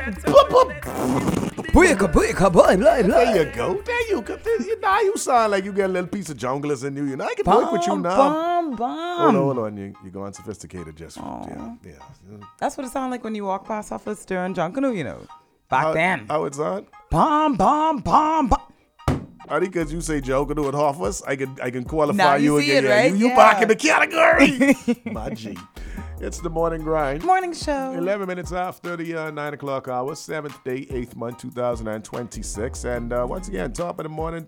Booyaka, boy, blah, blah. There you go. There you go. Now you sound like you got a little piece of junglers in you. You know, I can work with you now. Hold on. You're going sophisticated just. Yeah. That's what it sounded like when you walk past off of Stern Junkanoo, you know. Back then. How it's on? Bomb. I think because you say Junkanoo and Hoffers, I can qualify Now you you see again. it, right? You Yeah. back in the category. My G. It's the morning grind. Morning show. 11 minutes after the 9 o'clock hour, 7th day, 8th month, 2026. And once again, top of the morning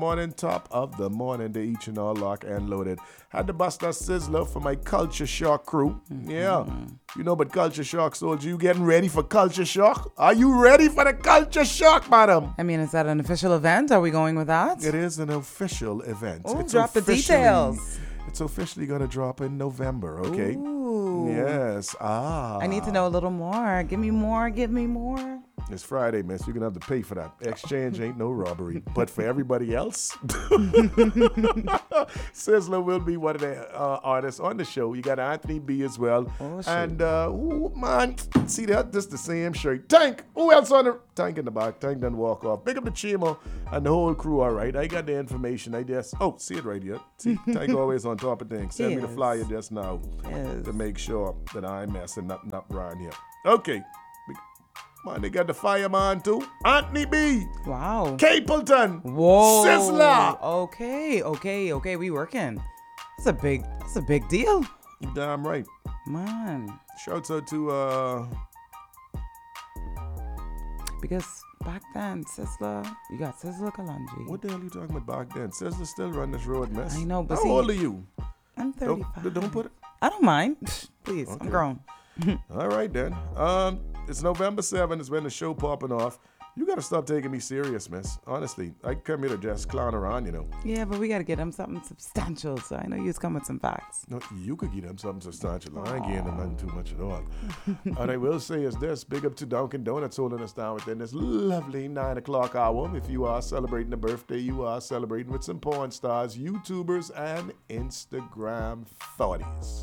to each and all lock and loaded. Had to bust a sizzler for my Culture Shock crew. Mm-hmm. Yeah. You know, but Culture Shock soldier, you getting ready for Culture Shock? Are you ready for the Culture Shock, madam? I mean, is that an official event? Are we going with that? It is an official event. Oh, It's drop the officially- details. It's officially going to drop in November, okay? Ooh. Yes. I need to know a little more. Give me more. It's Friday, miss. You're going to have to pay for that. Exchange ain't no robbery. But for everybody else, Sizzler will be one of the artists on the show. You got Anthony B as well. Oh, shit. And, man, see that? This the same shirt. Tank. Who else on the... Tank in the back. Tank done walk off. Big up the Chimo and the whole crew, all right. I got the information. I just... Oh, see it right here. See, Tank always on top of things. Send me the Yes. flyer just now Yes. to make sure that I'm messing up around here. Okay. Man, they got the fireman too. Anthony B. Wow. Capleton. Whoa. Sizzler. Okay. We working. It's a big deal. You damn right. Man. Shouts out to Because back then, Sizzler, you got Sizzler Kalanji. what the hell you talking about back then? Sizzler still run this road, miss. I know, but how see- old are you? I'm 35. Don't put it. I don't mind. Please, I'm Okay. grown. All right then. It's November 7th is when the show popping off. You gotta stop taking me serious, miss. Honestly, I come here to just clown around, you know. Yeah, but we got to get him something substantial. So I know you've come with some facts. No, you could give them something substantial. I ain't getting them nothing too much at all. And I will say is this, big up to Dunkin' Donuts holding us down within this lovely 9 o'clock hour. If you are celebrating a birthday, you are celebrating with some porn stars, YouTubers, and Instagram thotties.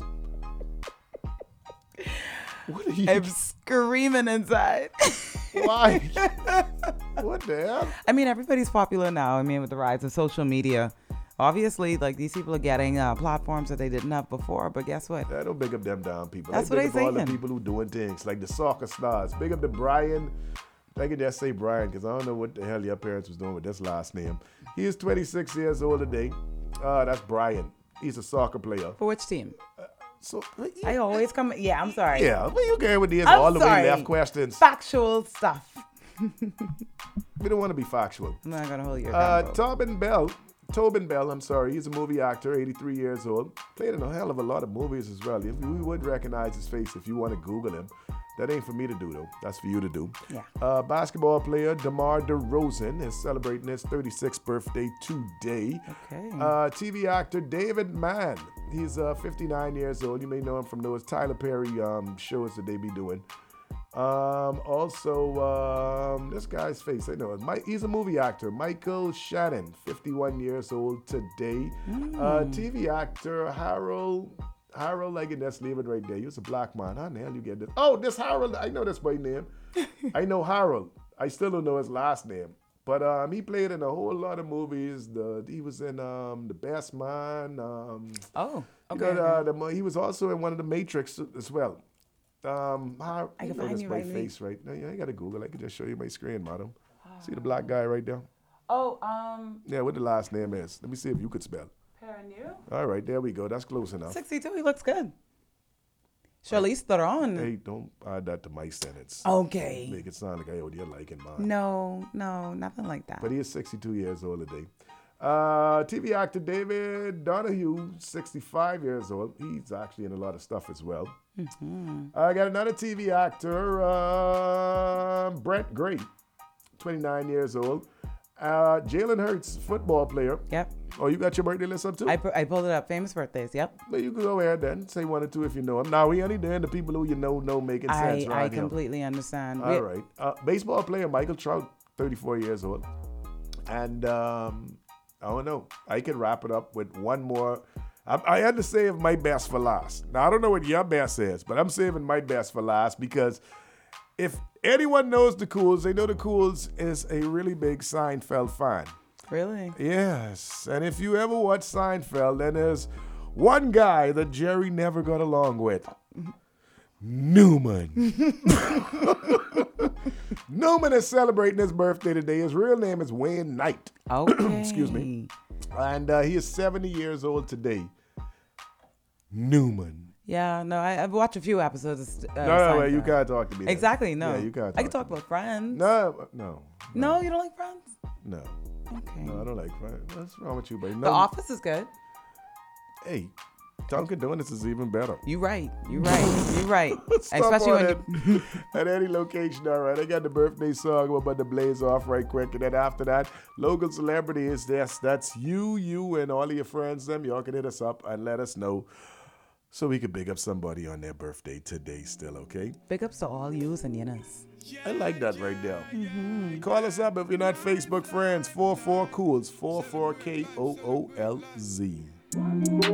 What are you... I'm screaming inside. Why? What the hell? I mean, everybody's popular now. I mean, with the rise of social media. Obviously, like, these people are getting platforms that they didn't have before. But guess what? I don't big up them down people. That's I what big I'm up all the saying. people who doing things like the soccer stars. Big up to Brian. I can just say Brian because I don't know what the hell your parents was doing with this last name. He is 26 years old today. That's Brian. He's a soccer player. For which team? So I always come. Yeah, I'm sorry. yeah, well, you can with these I'm all the sorry. way left questions. Factual stuff. We don't want to be factual. I'm not going to hold your gun. Tobin Bell, I'm sorry, he's a movie actor, 83 years old. Played in a hell of a lot of movies as well. We would recognize his face if you want to Google him. That ain't for me to do, though. That's for you to do. Yeah. Basketball player DeMar DeRozan is celebrating his 36th birthday today. Okay. TV actor David Mann. He's 59 years old. You may know him from those Tyler Perry shows that they be doing. This guy's face, I know it. He's a movie actor. Michael Shannon, 51 years old today. TV actor Harold, I can just leave it right there. He was a black man. How the hell you get this? Oh, this Harold, I know this boy name. I know Harold. I still don't know his last name. But he played in a whole lot of movies. He was in The Best Man. Okay. He was also in one of the Matrix as well. I can know find this you boy right face right now. I got to Google. I can just show you my screen, madam. See the black guy right there? Yeah, what the last name is. Let me see if you could spell. Perinu? All right, there we go. That's close enough. 62, he looks good. Charlize Theron. Hey, don't add that to my sentence. Okay. Make it sound like I owe you liking mine. No, nothing like that. But he is 62 years old today. TV actor David Donahue, 65 years old. He's actually in a lot of stuff as well. I got another TV actor, Brett Gray, 29 years old. Jalen Hurts, football player. Yep. Oh, you got your birthday list up too? I pulled it up. Famous birthdays. Yep. Well, you can go ahead then. Say one or two if you know them. Now, we only doing the people who you know making sense right I here. completely understand. All right. Baseball player Michael Trout, 34 years old. And I don't know. I can wrap it up with one more. I had to save my best for last. Now, I don't know what your best is, but I'm saving my best for last because if anyone knows the Cools, they know the Cools is a really big Seinfeld fan. Really? Yes. And if you ever watch Seinfeld, then there's one guy that Jerry never got along with. Newman. Newman is celebrating his birthday today. His real name is Wayne Knight. Okay. Excuse me. And he is 70 years old today. Newman. Yeah, no, I've watched a few episodes. Of, No, you Seinfeld. can't talk to me. Exactly, no. Yeah, you can't. I can talk about Friends. No. No, you don't like Friends? No. Okay. No, I don't like Friends. What's wrong with you, buddy? No. The Office is good. Hey, Dunkin' Donuts is even better. You right. You right. Stop Especially on when it. At any location, all right. I got the birthday song. We're about to blaze off right quick. And then after that, local celebrities. Yes, that's you, and all of your friends. Y'all can hit us up and let us know so we could big up somebody on their birthday today still, okay? big ups to all yous and yenas. I like that right there. Call us up if you're not Facebook friends. 44 Cools, 44 KOOLZ.